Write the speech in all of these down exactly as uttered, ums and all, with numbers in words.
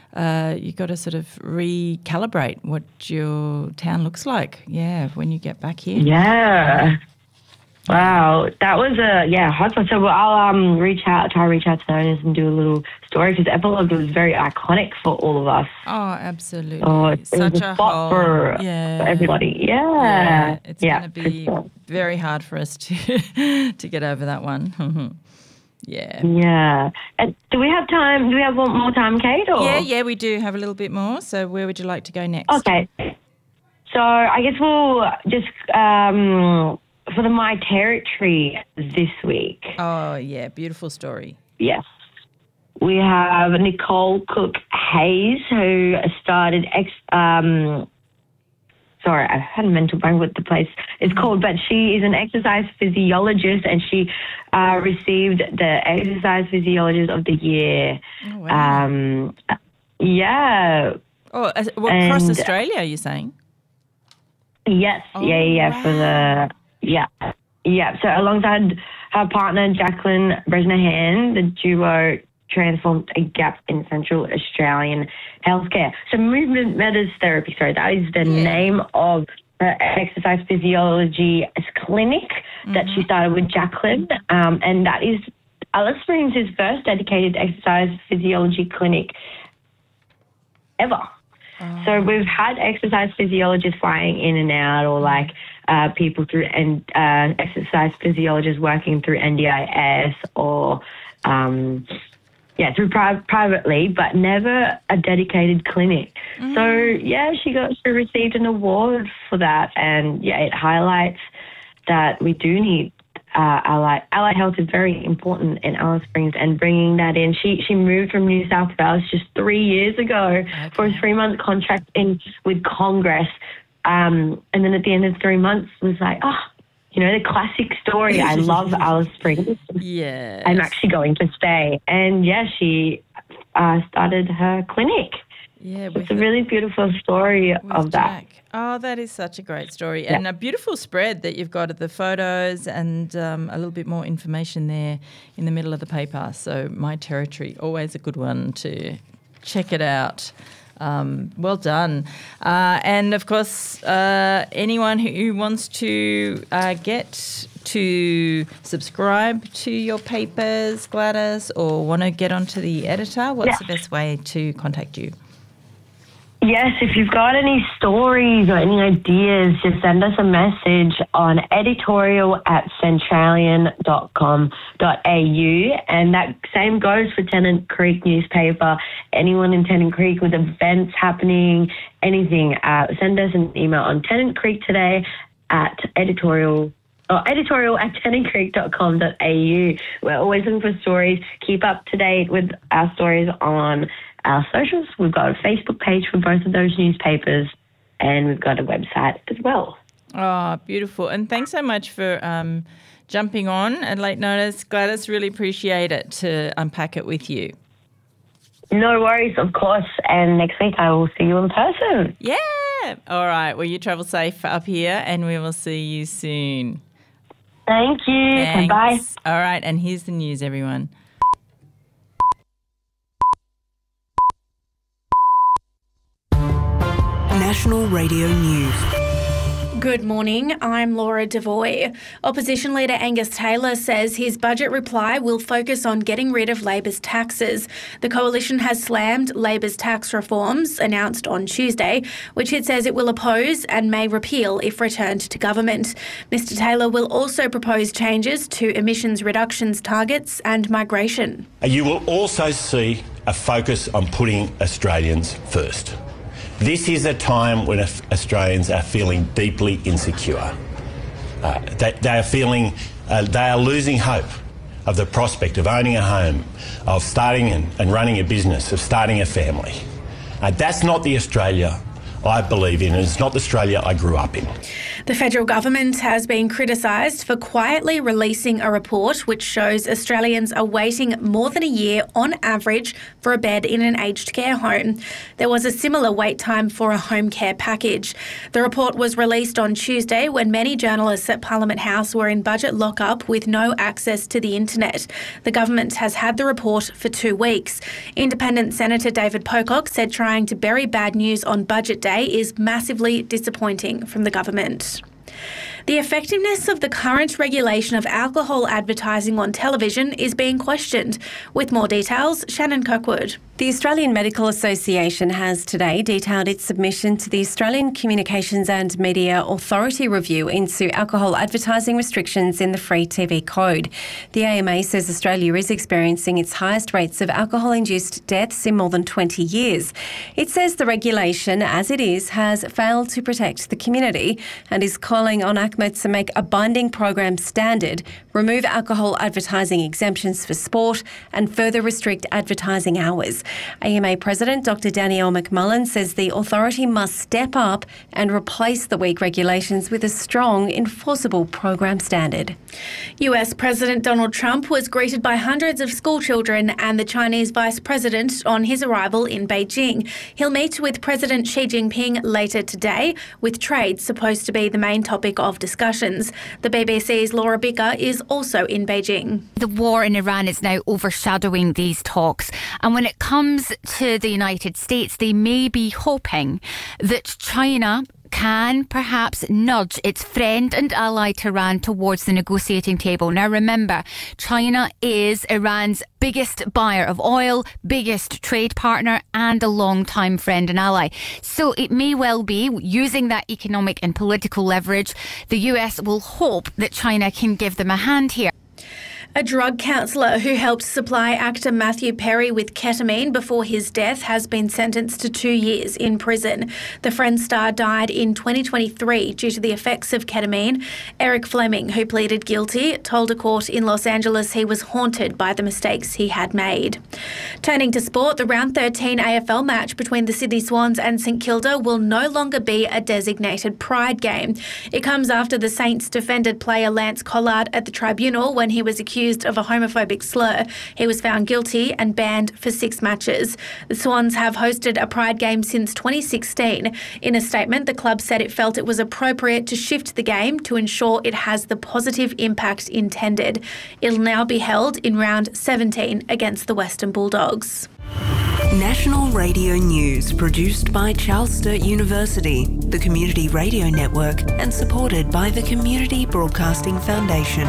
uh, you've got to sort of recalibrate what your town looks like, yeah, when you get back here. Yeah. Wow, that was a, yeah, hot spot. So I'll um, reach out, try to reach out to the owners and do a little story because Epilogue was very iconic for all of us. Oh, absolutely. Oh, it, Such it was a, a spot whole, for, yeah. for everybody. Yeah. Yeah, it's yeah, going to be sure. very hard for us to to get over that one. Yeah. Yeah. And do we have time? Do we have one more time, Kate? Or? Yeah, yeah, we do have a little bit more. So where would you like to go next? Okay. So I guess we'll just, um, for the My Territory this week. Oh, yeah, beautiful story. Yes. We have Nicole Cook Hayes, who started, ex, um, sorry, I had a mental blank what the place is called, but she is an exercise physiologist and she uh, received the Exercise Physiologist of the Year. Oh, wow. Um, yeah. Oh, as- well, across And- Australia, you're saying? Yes, Oh, yeah, yeah, for the, yeah, yeah. So alongside her partner, Jacqueline Bresnahan, the duo transformed a gap in Central Australian healthcare. So Movement Matters Therapy, sorry, that is the Yeah. name of her exercise physiology clinic mm-hmm. that she started with Jacqueline, um, and that is Alice Springs' first dedicated exercise physiology clinic ever. Oh. So we've had exercise physiologists flying in and out, or like uh, people through and uh, exercise physiologists working through N D I S or um, yeah through pri- privately, but never a dedicated clinic. Mm. So yeah, she got she received an award for that, and yeah, it highlights that we do need. Uh, allied, allied health is very important in Alice Springs, and bringing that in. She she moved from New South Wales just three years ago okay. for a three-month contract in with Congress. Um, and then at the end of three months was like, oh, you know, the classic story. I love Alice Springs. Yeah. I'm actually going to stay. And, yeah, she uh, started her clinic. Yeah, it's a really beautiful story of that. Jack. Oh, that is such a great story. Yeah. And a beautiful spread that you've got of the photos and um, a little bit more information there in the middle of the paper. So My Territory, always a good one to check it out. Um, well done. Uh, and, of course, uh, anyone who wants to uh, get to subscribe to your papers, Gladys, or want to get onto the editor, what's yeah. the best way to contact you? Yes, if you've got any stories or any ideas, just send us a message on editorial at centralian dot com dot a u. And that same goes for Tennant Creek newspaper. Anyone in Tennant Creek with events happening, anything, uh, send us an email on Tennant Creek today at editorial or editorial at tennant creek dot com dot a u. We're always looking for stories. Keep up to date with our stories on our socials. We've got a Facebook page for both of those newspapers, and we've got a website as well. Oh, beautiful. And thanks so much for um, jumping on at late notice. Gladys, really appreciate it to unpack it with you. No worries, of course. And next week I will see you in person. Yeah. All right. Well, you travel safe up here, and we will see you soon. Thank you. Thanks. Bye. All right. And here's the news, everyone. National Radio News. Good morning, I'm Laura Devoy. Opposition leader Angus Taylor says his budget reply will focus on getting rid of Labor's taxes. The coalition has slammed Labor's tax reforms announced on Tuesday, which it says it will oppose and may repeal if returned to government. Mister Taylor will also propose changes to emissions reductions targets and migration. You will also see a focus on putting Australians first. This is a time when Australians are feeling deeply insecure. Uh, they, they are feeling, uh, they are losing hope of the prospect of owning a home, of starting and, and running a business, of starting a family. Uh, that's not the Australia I believe in. It's not the Australia I grew up in. The federal government has been criticised for quietly releasing a report which shows Australians are waiting more than a year on average for a bed in an aged care home. There was a similar wait time for a home care package. The report was released on Tuesday when many journalists at Parliament House were in budget lockup with no access to the internet. The government has had the report for two weeks. Independent Senator David Pocock said trying to bury bad news on Budget Day is massively disappointing from the government. The effectiveness of the current regulation of alcohol advertising on television is being questioned. With more details, Shannon Kirkwood. The Australian Medical Association has today detailed its submission to the Australian Communications and Media Authority review into alcohol advertising restrictions in the Free T V Code. The A M A says Australia is experiencing its highest rates of alcohol-induced deaths in more than twenty years. It says the regulation, as it is, has failed to protect the community and is calling on A C M E to make a binding program standard, remove alcohol advertising exemptions for sport and further restrict advertising hours. A M A President Doctor Danielle McMullen says the authority must step up and replace the weak regulations with a strong, enforceable program standard. U S President Donald Trump was greeted by hundreds of schoolchildren and the Chinese Vice President on his arrival in Beijing. He'll meet with President Xi Jinping later today, with trade supposed to be the main topic of discussions. The B B C's Laura Bicker is also in Beijing. The war in Iran is now overshadowing these talks, and when it comes to the United States, they may be hoping that China can perhaps nudge its friend and ally Tehran towards the negotiating table. Now remember, China is Iran's biggest buyer of oil, biggest trade partner and a long-time friend and ally. So it may well be, using that economic and political leverage, the U S will hope that China can give them a hand here. A drug counsellor who helped supply actor Matthew Perry with ketamine before his death has been sentenced to two years in prison. The Friends star died in twenty twenty-three due to the effects of ketamine. Eric Fleming, who pleaded guilty, told a court in Los Angeles he was haunted by the mistakes he had made. Turning to sport, the round thirteen A F L match between the Sydney Swans and St Kilda will no longer be a designated Pride game. It comes after the Saints defended player Lance Collard at the tribunal when he was accused of a homophobic slur. He was found guilty and banned for six matches. The Swans have hosted a Pride game since twenty sixteen. In a statement, the club said it felt it was appropriate to shift the game to ensure it has the positive impact intended. It'll now be held in round seventeen against the Western Bulldogs. National Radio News, produced by Charles Sturt University, the Community Radio Network, and supported by the Community Broadcasting Foundation.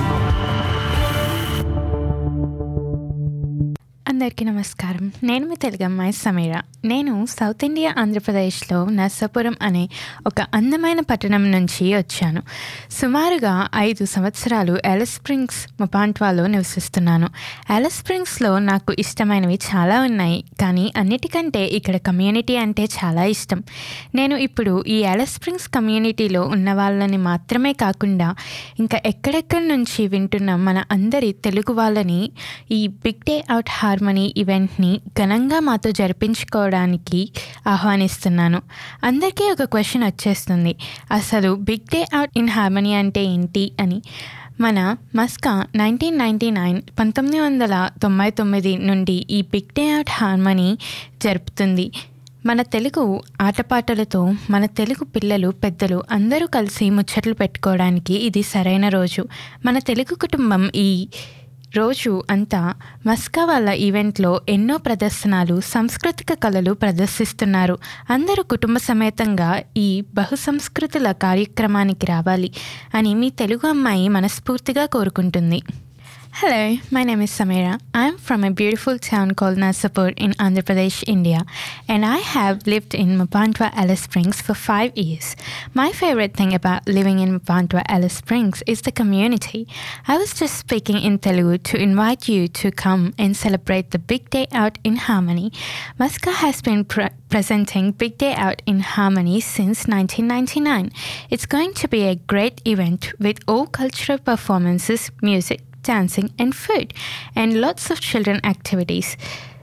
అందరికీ నమస్కారం. నేను మీ తెలుగు అమ్మాయి సమీర. నేను south India ఆంధ్రప్రదేశ్లో నర్సాపురం అనే ఒక అందమైన పట్టణం నుంచి వచ్చాను. సుమారుగా ఐదు సంవత్సరాలు ఎలిస్ స్ప్రింగ్స్ మొపాంట్వాలో నివసిస్తున్నాను. ఎలిస్ స్ప్రింగ్స్లో నాకు ఇష్టమైనవి చాలా ఉన్నాయి, కానీ అన్నిటికంటే ఇక్కడ కమ్యూనిటీ అంటే చాలా ఇష్టం. నేను ఇప్పుడు ఈ ఎలిస్ స్ప్రింగ్స్ కమ్యూనిటీలో ఉన్న వాళ్ళని మాత్రమే కాకుండా ఇంకా ఎక్కడెక్కడి నుంచి వింటున్న మన అందరి తెలుగు వాళ్ళని ఈ బిగ్ డే అవుట్ హార్మనీ ఈవెంట్ని ఘనంగా మాతో జరిపించుకోవడానికి ఆహ్వానిస్తున్నాను. అందరికీ ఒక క్వశ్చన్ వచ్చేస్తుంది, అసలు big day out in harmony అంటే ఏంటి అని. మన మస్కా నైన్టీన్ నైంటీ నైన్ పంతొమ్మిది వందల తొంభై తొమ్మిది నుండి ఈ బిగ్ డే అవుట్ హార్మనీ జరుపుతుంది. మన తెలుగు ఆటపాటలతో మన తెలుగు పిల్లలు పెద్దలు అందరూ కలిసి ముచ్చట్లు పెట్టుకోవడానికి ఇది సరైన రోజు. మన తెలుగు కుటుంబం ఈ రోజు అంతా మస్కా వాళ్ళ ఈవెంట్లో ఎన్నో ప్రదర్శనలు, సాంస్కృతిక కళలు ప్రదర్శిస్తున్నారు. అందరూ కుటుంబ సమేతంగా ఈ బహుసంస్కృతుల కార్యక్రమానికి రావాలి అని మీ తెలుగు అమ్మాయి మనస్ఫూర్తిగా కోరుకుంటుంది. Hello, my name is Samira. I'm from a beautiful town called Narsapur in Andhra Pradesh, India, and I have lived in Mapantwa, Alice Springs for five years. My favorite thing about living in Mapantwa, Alice Springs is the community. I was just speaking in Telugu to invite you to come and celebrate the Big Day Out in Harmony. Masca has been pre- presenting Big Day Out in Harmony since nineteen ninety-nine. It's going to be a great event with all cultural performances, music, dancing and food, and lots of children activities.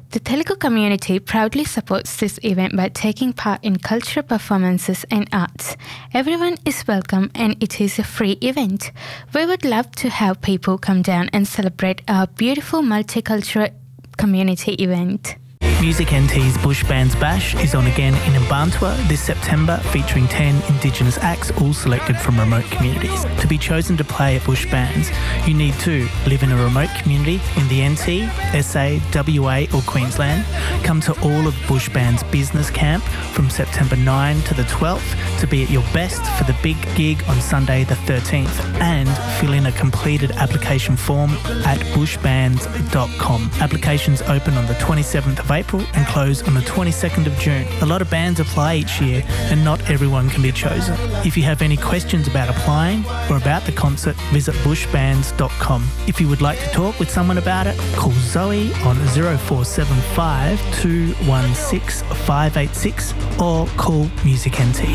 The Telugu community proudly supports this event by taking part in cultural performances and arts. Everyone is welcome and it is a free event. We would love to have people come down and celebrate our beautiful multicultural community event. Music N T's Bush Bands Bash is on again in Mbantua this September, featuring ten Indigenous acts, all selected from remote communities. To be chosen to play at Bush Bands, you need to live in a remote community in the N T, S A, W A or Queensland, come to all of Bush Bands Business Camp from September ninth to the twelfth to be at your best for the big gig on Sunday the thirteenth, and fill in a completed application form at bush bands dot com. Applications open on the twenty-seventh of April and close on the twenty-second of June. A lot of bands apply each year and not everyone can be chosen. If you have any questions about applying or about the concert, visit bush bands dot com. If you would like to talk with someone about it, call Zoe on zero four seven five two one six five eight six or call Music N T.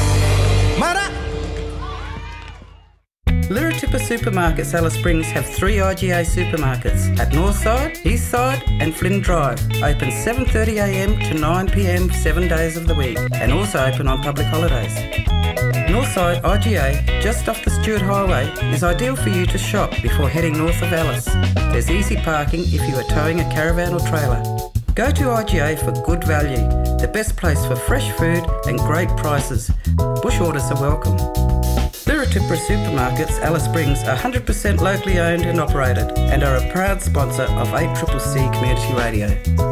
Lirratippa Supermarkets Alice Springs have three I G A supermarkets at Northside, Eastside and Flynn Drive. Open seven thirty a m to nine p m seven days of the week, and also open on public holidays. Northside I G A, just off the Stewart Highway, is ideal for you to shop before heading north of Alice. There's easy parking if you are towing a caravan or trailer. Go to I G A for good value, the best place for fresh food and great prices. Bush orders are welcome. Lirratippa Supermarkets Alice Springs are one hundred percent locally owned and operated and are a proud sponsor of eight C C C Community Radio.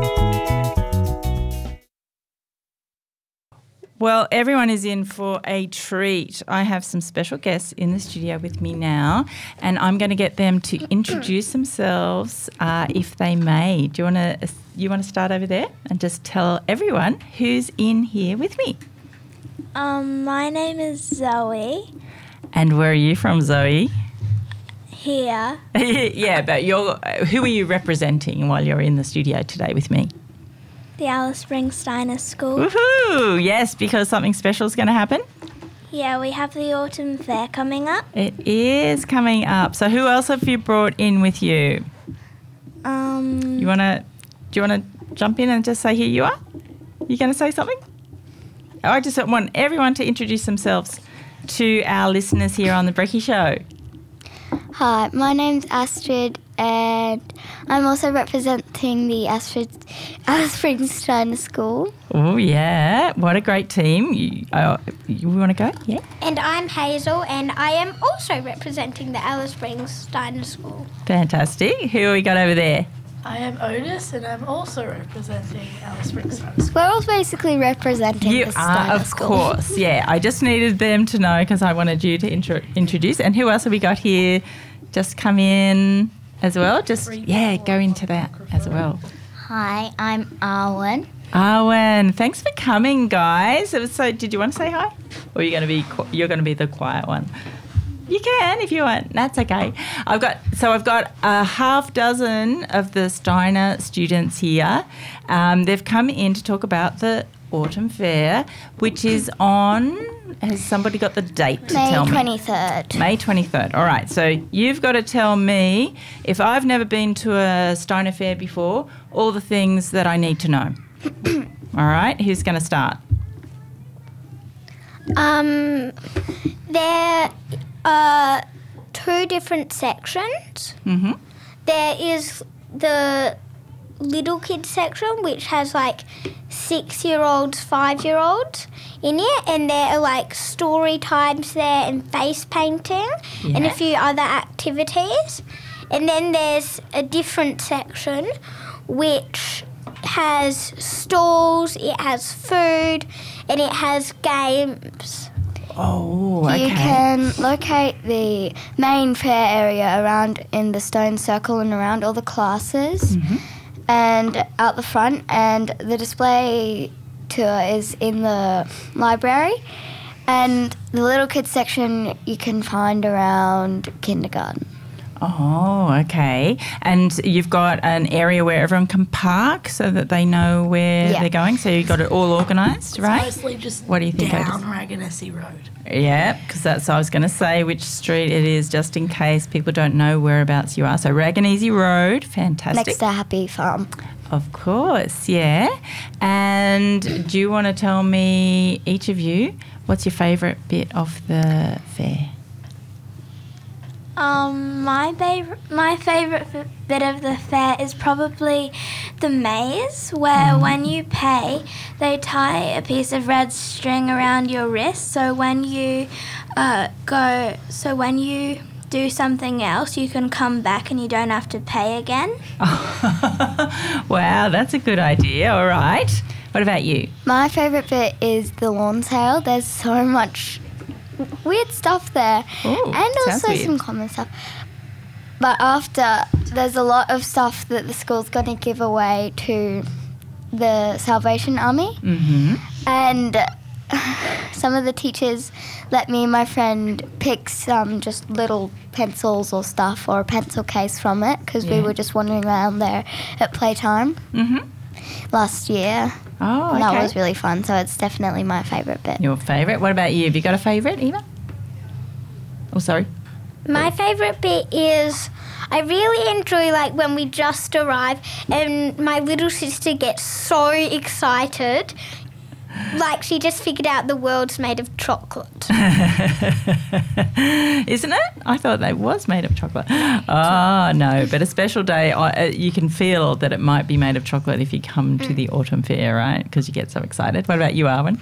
Well, everyone is in for a treat. I have some special guests in the studio with me now, and I'm going to get them to introduce themselves, uh, if they may. Do you want to you want to start over there and just tell everyone who's in here with me? Um, my name is Zoe. And where are you from, Zoe? Here. Yeah, but you're who are you representing while you're in the studio today with me? The Alice Springs Steiner School. Woohoo! Yes, because something special is going to happen? Yeah, we have the autumn fair coming up. It is coming up. So who else have you brought in with you? Um. You want to, do you want to jump in and just say who you are? You going to say something? I just want everyone to introduce themselves to our listeners here on the Brekkie Show. Hi, my name's Astrid and I'm also representing the Astrid, Alice Springs Steiner School. Oh, yeah. What a great team. You, uh, you want to go? Yeah. And I'm Hazel and I am also representing the Alice Springs Steiner School. Fantastic. Who have we got over there? I am Otis and I'm also representing Alice Springs Steiner School. We're all basically representing you the are, Steiner of School. course. Yeah, I just needed them to know because I wanted you to intro- introduce. And who else have we got here? Just come in as well. Just, yeah, go into that as well. Hi, I'm Arwen. Arwen, thanks for coming, guys. It was so. Did you want to say hi? Or are you going to be, you're going to be the quiet one? You can if you want. That's okay. I've got so I've got a half dozen of the Steiner students here. Um, they've come in to talk about the Autumn Fair, which is on. Has somebody got the date to May tell me? May twenty-third. May twenty-third. All right. So you've got to tell me, if I've never been to a Steiner Fair before, all the things that I need to know. All right. Who's going to start? Um, there are two different sections. Mm-hmm. There is the little kids section, which has like six-year-olds, five-year-olds in it, and there are like story times there and face painting Yeah. and a few other activities. And then there's a different section which has stalls, it has food, and it has games. Oh, okay. You can locate the main fair area around in the stone circle and around all the classes Mm-hmm. and out the front, and the display tour is in the library, and the little kids section you can find around kindergarten. Oh, okay. And you've got an area where everyone can park so that they know where Yeah. they're going. So you've got it all organised, right? It's mostly just What do you think, down Otis? Raganesi Road. Yeah, because that's I was going to say which street it is, just in case people don't know whereabouts you are. So Raganesi Road, fantastic. Next to Happy Farm. Of course, yeah. And do you want to tell me, each of you, what's your favourite bit of the fair? Um, my favorite, my favorite f- bit of the fair is probably the maze, where Mm. when you pay, they tie a piece of red string around your wrist. So when you uh, go, so when you do something else, you can come back and you don't have to pay again. Wow, that's a good idea. All right. What about you? My favourite bit is the lawn sale. There's so much weird stuff there. Ooh, and sounds also weird. some common stuff. But after, there's a lot of stuff that the school's going to give away to the Salvation Army. Mm-hmm. And some of the teachers let me and my friend pick some just little pencils or stuff or a pencil case from it because Yeah. we were just wandering around there at playtime Mm-hmm. last year. Oh, okay. And that was really fun, so it's definitely my favourite bit. Your favourite? What about you? Have you got a favourite, Eva? Oh, sorry. My favourite bit is I really enjoy like when we just arrive and my little sister gets so excited. Like she just figured out the world's made of chocolate. Isn't it? I thought it was made of chocolate. Oh, no. But a special day, I- uh, you can feel that it might be made of chocolate if you come to the autumn fair, right? Because you get so excited. What about you, Arwen?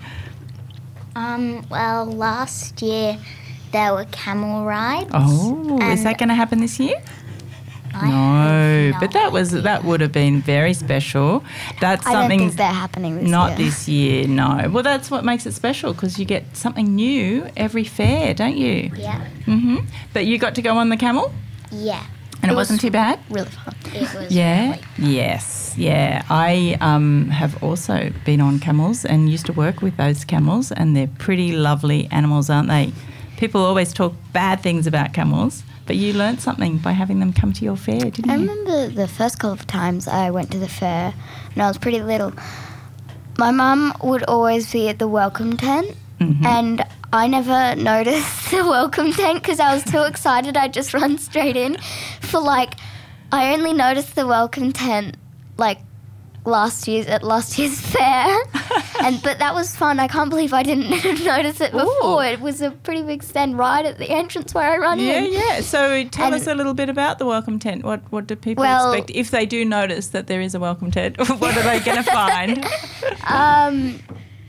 Um, well, last year there were camel rides. Oh, is and that going to happen this year? I No, have but that was that would have been very special. That's I don't something think they're happening this not year. this year. No. Well, that's what makes it special because you get something new every fair, don't you? Yeah. Mhm. But you got to go on the camel, Yeah. and it, It was wasn't too bad. Really fun. It was Yeah. really Yes. Yeah. I um, have also been on camels and used to work with those camels, and they're pretty lovely animals, aren't they? People always talk bad things about camels, but you learnt something by having them come to your fair, didn't I you? remember the first couple of times I went to the fair when I was pretty little. My mum would always be at the welcome tent, Mhm. and I never noticed the welcome tent because I was too excited. I'd just run straight in. For like, I only noticed the welcome tent like last year's at last year's fair, and but that was fun. I can't believe I didn't notice it before. It was a pretty big stand right at the entrance where I run Yeah, in. yeah. So tell And- us a little bit about the welcome tent. What what do people Well- expect if they do notice that there is a welcome tent? What are they going to find? Um,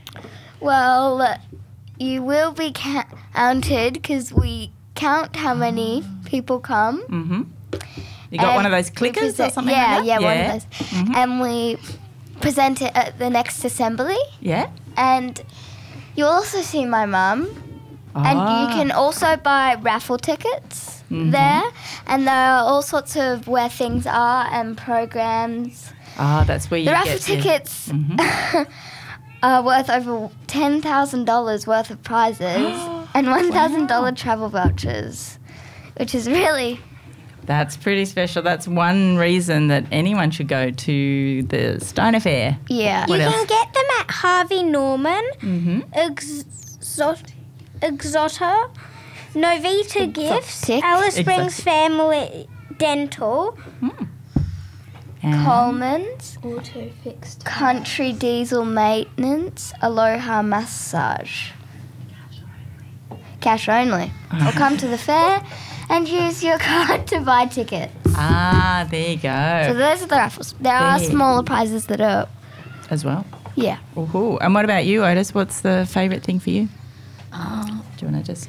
well, you will be counted because we count how many people come. Mm-hmm. You got And one of those we clickers or present- something yeah, like that? Yeah, one Yeah. of those. And we present it at the next assembly. Yeah. And you'll also see my mum. And Ah. you can also buy raffle tickets Mhm. there. And there are all sorts of where things are and programs. Ah, that's where you The get raffle your- tickets Mhm. are worth over ten thousand dollars worth of prizes and one thousand dollars travel vouchers, which is really... That's pretty special. That's one reason that anyone should go to the Steiner Fair. Yeah. What you else? can get them at Harvey Norman, Mm-hmm. Exot- Exoter, Novita Gifts, Exotic. Alice Springs Exotic. Family Dental, And- Coleman's, Auto Fixed, Country Diesel Maintenance, Aloha Massage. Cash only. Or come to the fair and use your card to buy tickets. Ah, there you So go. those are the raffles. There are There. smaller prizes that are, As well. yeah. Ooh. And what about you, Otis? What's the favourite thing for you? Uh, Do you want to just...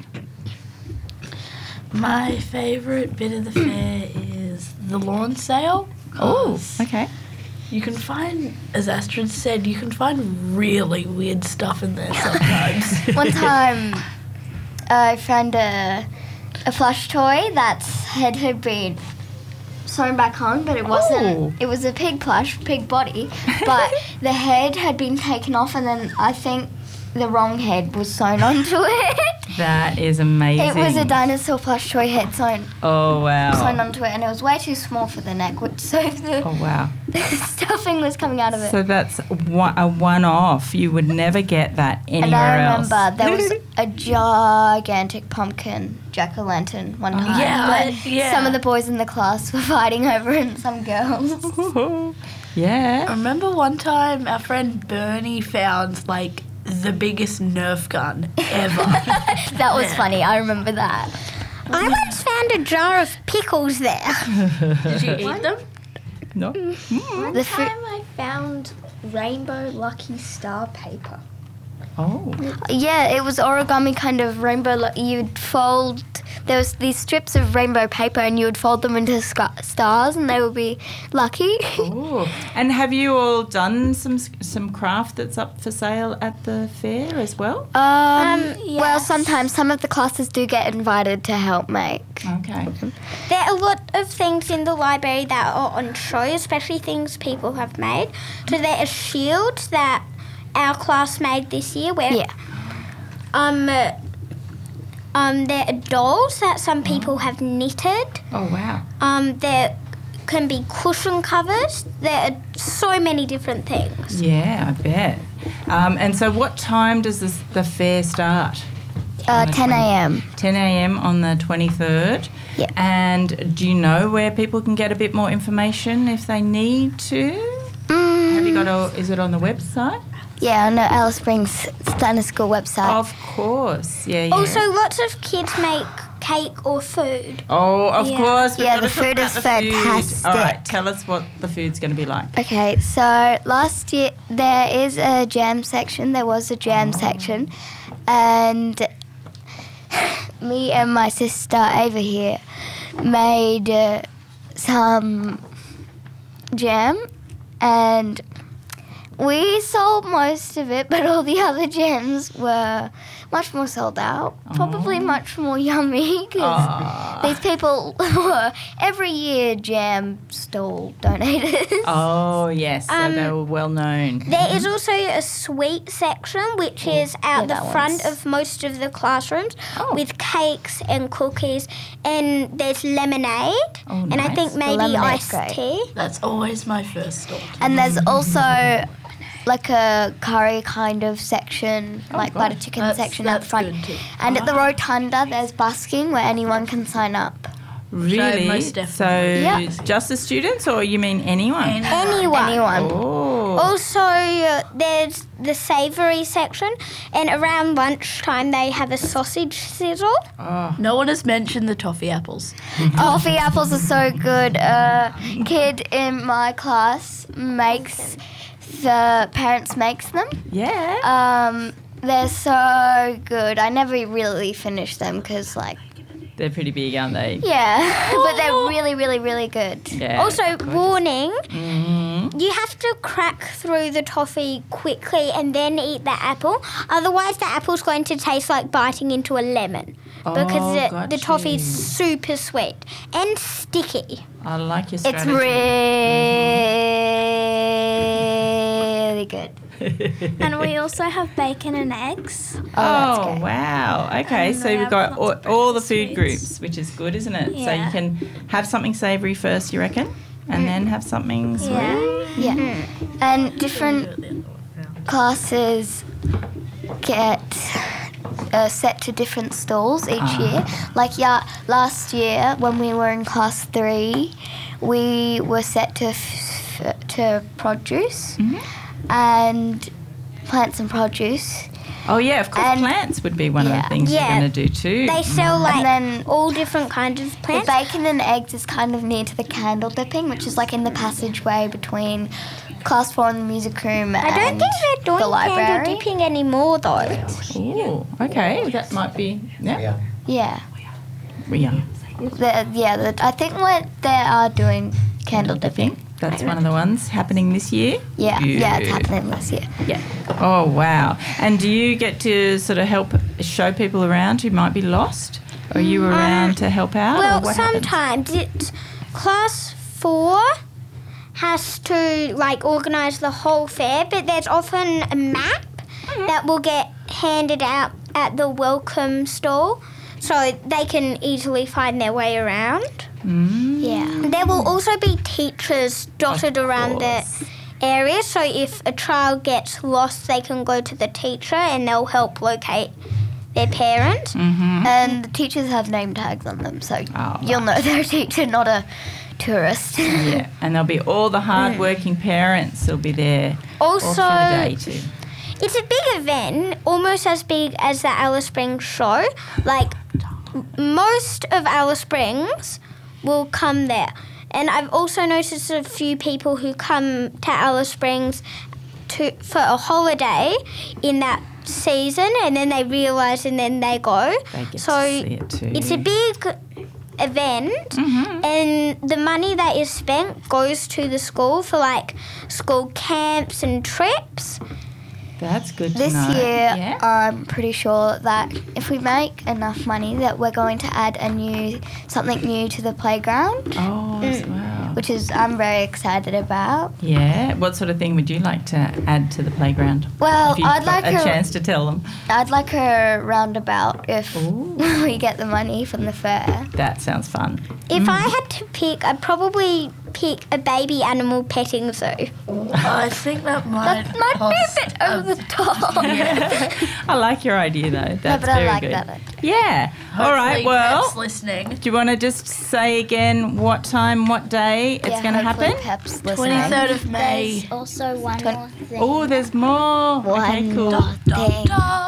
my favourite bit of the fair is the lawn sale. Oh, 'cause okay. You can find, as Astrid said, you can find really weird stuff in there sometimes. One time I found a, a plush toy that's head had been sewn back on, but it wasn't. Oh. It was a pig plush, pig body, but the head had been taken off, and then I think the wrong head was sewn onto it. That is amazing. It was a dinosaur plush toy head sewn Oh, wow. sewn onto it, and it was way too small for the neck, which so the, Oh, wow. the stuffing was coming out of it. So that's one, a one-off. You would never get that anywhere And I else. remember there was a gigantic pumpkin jack-o'-lantern one time. Yeah, that I- yeah. Some of the boys in the class were fighting over it and some girls. Yeah. I remember one time our friend Bernie found like the biggest Nerf gun ever. That was funny. I remember that. I once found a jar of pickles there. Did you eat them? No. One The fruit- time I found rainbow Lucky Star paper. Oh. Yeah, it was origami kind of rainbow. Like you'd fold. There was these strips of rainbow paper, and you would fold them into sc- stars, and they would be lucky. Oh. And have you all done some some craft that's up for sale at the fair as well? Um, Well, sometimes some of the classes do get invited to help make. Okay. There are a lot of things in the library that are on show, especially things people have made. So there are shields that our class made this year. Where, Yeah. Um. Uh, um. There are dolls that some people have knitted. Oh wow. Um. There can be cushion covers. There are so many different things. Yeah, I bet. Um, and so, what time does this, the fair start? Uh, ten a.m. ten a.m. on the twenty-third. Yeah. And do you know where people can get a bit more information if they need to? Mm. Have you got a? Is it on the website? Yeah, on the Alice Springs Standard School website. Of course. Yeah. Yeah. Also, lots of kids make cake or food. Oh, of Yeah. course. we've Yeah, got the to talk food about is the food. fantastic. All right, tell us what the food's going to be like. Okay, so last year there is a jam section. There was a jam section, and me and my sister Ava here made uh, some jam, and we sold most of it, but all the other jams were much more sold out. Probably much more yummy because these people were every year jam stall donators. Oh, yes. So Um, they were well known. There is also a sweet section, which is out Yeah, the that front one's- of most of the classrooms Oh. with cakes and cookies. And there's lemonade, Oh, and I nice. think The maybe lemonade's iced great. tea. That's always my first thought. And there's also like a curry kind of section, like butter chicken That's- section out that's front. good too. And at the rotunda, there's busking where anyone can sign up. Really? most So definitely. Yeah. just the students, or you mean anyone? Anyone. Anyone. Oh. Also, uh, there's the savoury section, and around lunchtime they have a sausage sizzle. Oh. No one has mentioned the toffee apples. Toffee apples are so good. A kid in my class makes, the parents makes them. Yeah. Um, they're so good. I never really finish them because, like, They're pretty big, aren't they? yeah, but they're really, really, really good. Yeah. Also, warning, Mhm. you have to crack through the toffee quickly and then eat the apple. Otherwise, the apple's going to taste like biting into a lemon because Oh, the, got the toffee's you. super sweet and sticky. I like your It's strategy. really good. And we also have bacon and eggs. Oh, wow. Okay, And so they we've have got all, lots of all the breakfast food sweets. groups, which is good, isn't it? So you Yeah. can have something savoury first, you reckon? And then have something sweet? Yeah. Yeah. And different classes get uh, set to different stalls each Ah. year. Like yeah, last year when we were in class three, we were set to f- to produce and plants and produce. Oh, yeah, of course, And- plants would be one of yeah. the things Yeah. you're going to do too. They sell like And then all different kinds of the plants. bacon and eggs is kind of near to the candle dipping, which is like in the passageway between class four and the music room I don't and think they're doing the library. candle dipping anymore though. Ooh, okay, that might be, yeah. Yeah. We are. The, yeah, the, I think what they are doing candle dipping. That's one of the ones happening this year? Yeah, yeah, it's Good. happening this year. Yeah. Oh, wow. And do you get to sort of help show people around who might be lost? Are you around to help out? or Well, what happens? sometimes it's class four has to like organise the whole fair, but there's often a map that will get handed out at the welcome stall, so they can easily find their way around. Mm. Yeah. There will also be teachers dotted Of around the course. area, so if a child gets lost, they can go to the teacher and they'll help locate their parent. Mm-hmm. And the teachers have name tags on them, so Oh, you'll know they're a teacher, not a tourists. Yeah, and there'll be all the hard-working parents will be there all Also, through the day too. it's a big event, almost as big as the Alice Springs show. Like, m- most of Alice Springs will come there. And I've also noticed a few people who come to Alice Springs to for a holiday in that season, and then they realise and then they go. They get so to see it too. it's a big event, Mm-hmm. and the money that is spent goes to the school for like school camps and trips. That's good to This know. year, yeah? I'm pretty sure that if we make enough money, that we're going to add a new something new to the playground, Oh, as well. which is I'm very excited about. Yeah. What sort of thing would you like to add to the playground? Well, if you I'd got like a a- chance to tell them. I'd like a roundabout if Ooh. we get the money from the fair. That sounds fun. If I had to pick, I'd probably pick a baby animal petting zoo. I think that might That might be a bit over the top. I like your idea though. That's but I very like good. that idea. Yeah. All right. Hopefully Well, Pep's listening. do you want to just say again what time, what day it's Yeah, going to hopefully happen? Pep's listening. twenty-third of May. There's also one Twen- more thing. Oh, there's more. Okay, One cool. more thing.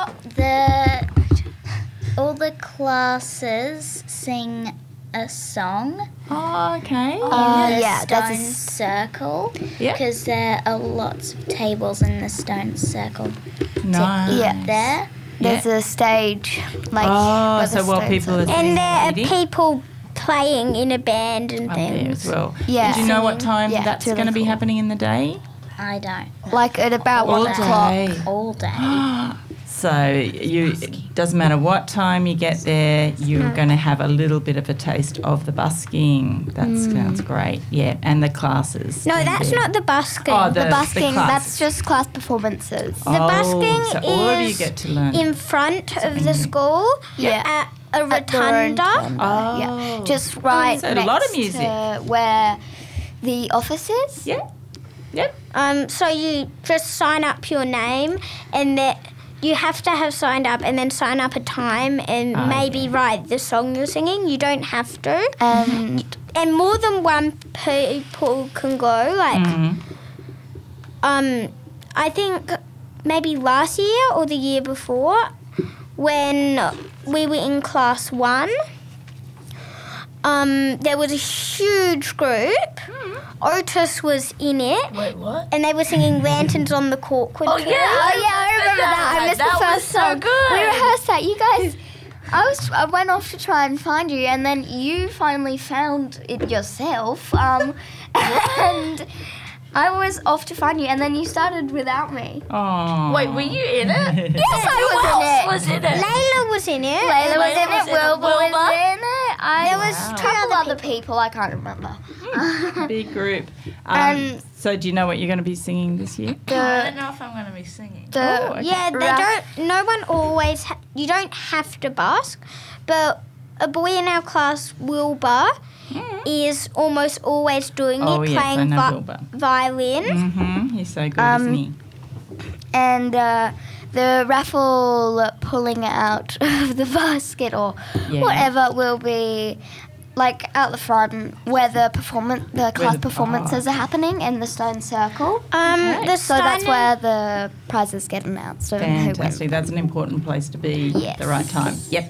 The all the classes sing a song Oh, okay. Uh, in the yeah, stone that's a s- circle Yeah. because there are lots of tables in the stone circle Nice. Yeah. there. There's a stage, like Oh, where the so while stones people are. are sitting And there are eating people playing in a band and up there things. as well. Yeah. Do you know what Singing. time Yeah, that's it's really going to be cool. happening in the day? I don't like at about All one o'clock. day. all day. So you, it doesn't matter what time you get there, you're going to have a little bit of a taste of the busking. That sounds great. Yeah, and the classes. No, in that's there. not the busking. Oh, the, The busking, class. that's just class performances. The Oh, busking so all of you is get to learn. in front of something the new. school Yeah. at a At the rotunda. rotunda, Oh. Yeah. Just right So a next lot of music. to where the office is. Yeah. Yep. Um, so you just sign up your name, and that you have to have signed up, and then sign up a time, and Ah, maybe write the song you're singing. You don't have to, And and more than one people can go. Like, Mhm. um, I think maybe last year or the year before, when we were in class one, um, there was a huge group. Otis was in it, Wait, what? and they were singing Lanterns on the Corkwood. Oh, Tree. yeah. oh yeah, I remember that. I missed That the was first so song. good. We rehearsed that. You guys, I was I went off to try and find you, and then you finally found it yourself. Um, and I was off to find you, and then you started without me. Oh. Wait, were you in it? Yes, I was in it. was in it? Layla was in it. Layla was Layla in was it. in it. Wilbur was Wilbur? in it. I, there was Wow. a couple other people. I can't remember. Big group. Um, Um, so do you know what you're going to be singing this year? I The don't know if I'm going to be singing. the Oh, okay. Yeah, they Rough- don't. No one always. Ha- you don't have to busk, but a boy in our class, Wilbur, is almost always doing Oh, it, yes, I playing know vi- Wilbur. violin. Mm-hmm. He's so good, Um, isn't he? and uh, the raffle pulling out of the basket or Yeah. whatever will be like out the front where the performance, the class the- performances oh, are happening in the stone circle. Um, Okay. the So that's Steiner- where the prizes get announced. And who wins. Fantastic. That's an important place to be at Yes. the right time. Yep.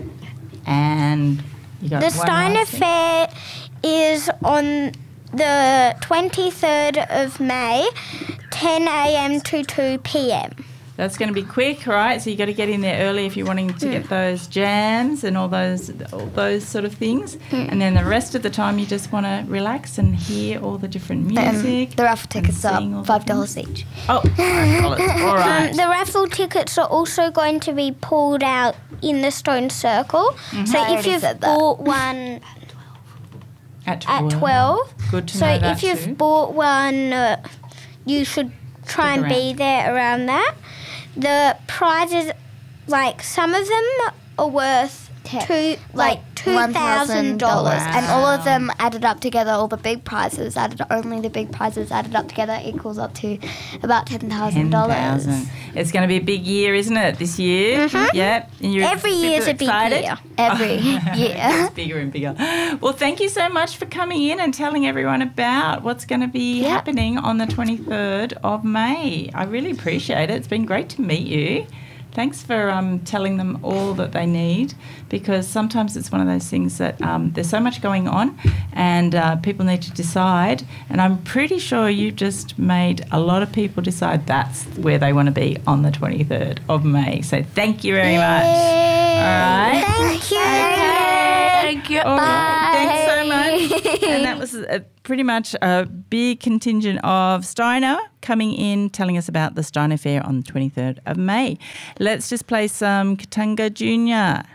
And you got The one Steiner last thing? Fair is on the twenty-third of May, ten a.m. to two p.m. That's going to be quick, right? So you got to get in there early if you're wanting to get those jams and all those all those sort of things. And then the rest of the time you just want to relax and hear all the different music. Um, the raffle tickets are sing all the five dollars each. Oh, five dollars. All right. Um, the raffle tickets are also going to be pulled out in the stone circle. Mm-hmm. So I if already you've said that. bought one At twelve. at twelve, Good to so know that if you've too. bought one, uh, you should try Stick and be there around that. The prizes, like some of them are worth Ten. two, like Like- two thousand dollars. Wow. And all of them added up together, all the big prizes, added only the big prizes added up together equals up to about ten thousand dollars. It's going to be a big year, isn't it, this year? Mm-hmm. Yep. And you're Every year is a big excited? year. Every year. It's bigger and bigger. Well, thank you so much for coming in and telling everyone about what's going to be Yep. happening on the twenty-third of May. I really appreciate it. It's been great to meet you. Thanks for um, telling them all that they need, because sometimes it's one of those things that um, there's so much going on and uh, people need to decide. And I'm pretty sure you just made a lot of people decide that's where they want to be on the twenty-third of May. So thank you very much. All right. Thank you. Okay. Thank you. All right. Bye. Thanks so much. And that was a, pretty much a big contingent of Steiner coming in, telling us about the Steiner Fair on the twenty-third of May. Let's just play some Katanga Junior